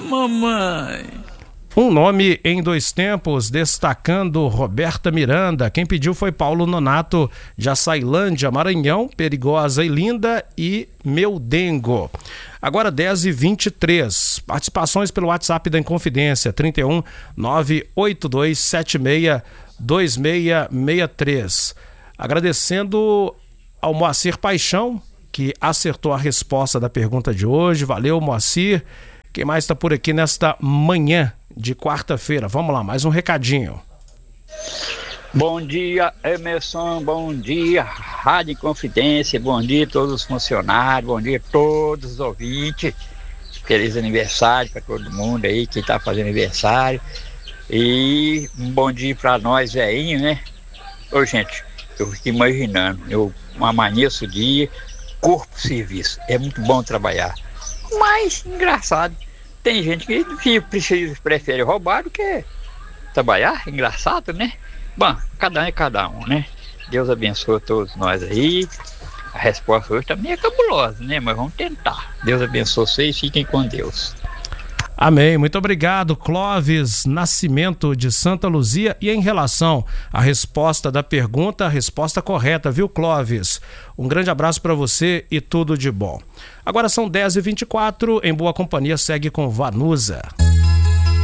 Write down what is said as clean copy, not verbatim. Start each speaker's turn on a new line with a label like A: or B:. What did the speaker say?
A: mamãe.
B: Um nome em dois tempos, destacando Roberta Miranda. Quem pediu foi Paulo Nonato, de Açailândia, Maranhão, Perigosa e Linda e Meu Dengo. Agora 10h23. Participações pelo WhatsApp da Inconfidência, 31 98276 2663. Agradecendo ao Moacir Paixão, que acertou a resposta da pergunta de hoje. Valeu, Moacir. Quem mais está por aqui nesta manhã de quarta-feira? Vamos lá, mais um recadinho.
C: Bom dia, Emerson, bom dia, Rádio Confidência, bom dia a todos os funcionários, bom dia a todos os ouvintes. Feliz aniversário para todo mundo aí que está fazendo aniversário. E um bom dia para nós, velhinhos, né? Ô, gente, eu fico imaginando, eu amanheço o dia, corpo serviço, é muito bom trabalhar. Mas, engraçado, tem gente que prefere roubar do que trabalhar, engraçado, né? Bom, cada um é cada um, né? Deus abençoe todos nós aí. A resposta hoje também é cabulosa, né? Mas vamos tentar. Deus abençoe vocês e fiquem com Deus.
B: Amém, muito obrigado, Clóvis Nascimento de Santa Luzia. E em relação à resposta da pergunta, a resposta correta, viu, Clóvis? Um grande abraço para você e tudo de bom. Agora são 10h24, em boa companhia, segue com Vanusa.